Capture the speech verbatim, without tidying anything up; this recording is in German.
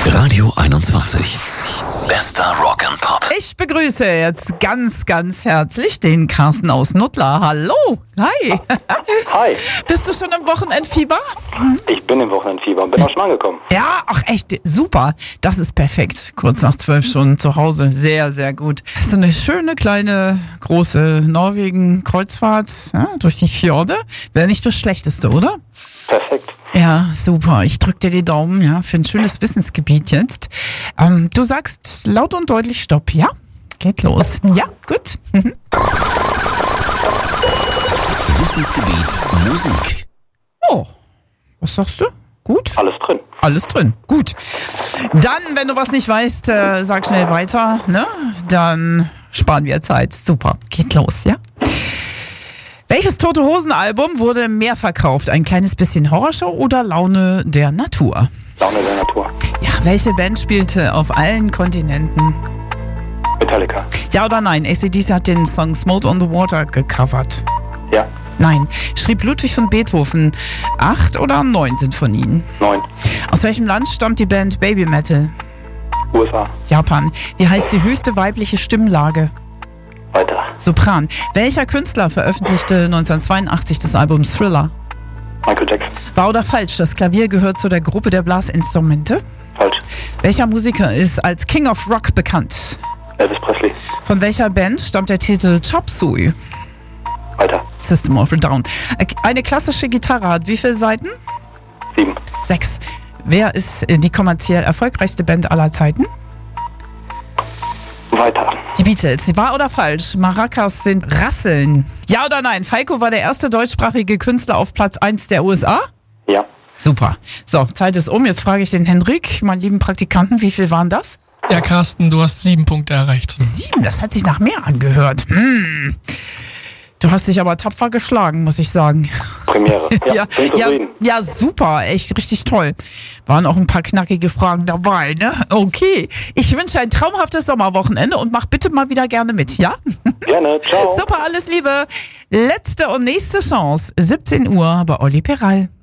Radio einundzwanzig. Bester Rock and Pop. Ich begrüße jetzt ganz, ganz herzlich den Carsten aus Nuttlar. Hallo. Hi. Hi. Bist du schon im Wochenendfieber? Ich bin im Wochenendfieber und bin auch schon angekommen. Ja, ach echt, super. Das ist perfekt. Kurz nach zwölf Stunden zu Hause. Sehr, sehr gut. So eine schöne, kleine, große Norwegen-Kreuzfahrt ja, durch die Fjorde. Wäre nicht das Schlechteste, oder? Perfekt. Ja, super. Ich drück dir die Daumen, ja, für ein schönes Wissensgebiet jetzt. Ähm, du sagst laut und deutlich Stopp, ja? Geht los. Ja, gut. Wissensgebiet Musik. Oh, was sagst du? Gut? Alles drin. Alles drin. Gut. Dann, wenn du was nicht weißt, äh, sag schnell weiter, ne? Dann sparen wir Zeit. Super. Geht los, ja? Welches Tote-Hosen-Album wurde mehr verkauft? Ein kleines bisschen Horrorshow oder Laune der Natur? Laune der Natur. Ja, welche Band spielte auf allen Kontinenten? Metallica. Ja oder nein? A C D C hat den Song Smoke on the Water gecovert. Ja. Nein. Schrieb Ludwig von Beethoven acht oder neun Sinfonien? Neun. Aus welchem Land stammt die Band Baby Metal? U S A. Japan. Wie heißt die höchste weibliche Stimmlage? Weiter. Sopran. Welcher Künstler veröffentlichte neunzehnhundertzweiundachtzig das Album Thriller? Michael Jackson. Wahr oder falsch? Das Klavier gehört zu der Gruppe der Blasinstrumente. Falsch. Welcher Musiker ist als King of Rock bekannt? Elvis Presley. Von welcher Band stammt der Titel Chop Suey? Weiter. System of a Down. Eine klassische Gitarre hat wie viele Saiten? Sieben. Sechs. Wer ist die kommerziell erfolgreichste Band aller Zeiten? Weiter. Die Beatles. Wahr oder falsch? Maracas sind Rasseln. Ja oder nein? Falco war der erste deutschsprachige Künstler auf Platz eins der U S A? Ja. Super. So, Zeit ist um. Jetzt frage ich den Henrik, meinen lieben Praktikanten, wie viel waren das? Ja, Carsten, du hast sieben Punkte erreicht. Sieben? Das hat sich nach mehr angehört. Hm. Du hast dich aber tapfer geschlagen, muss ich sagen. Premiere. Ja, Ja, bin ja, zufrieden. ja, super, echt richtig toll. Waren auch ein paar knackige Fragen dabei, ne? Okay. Ich wünsche ein traumhaftes Sommerwochenende und mach bitte mal wieder gerne mit, ja? Gerne. Ciao. Super, alles Liebe. Letzte und nächste Chance, siebzehn Uhr bei Olli Peral.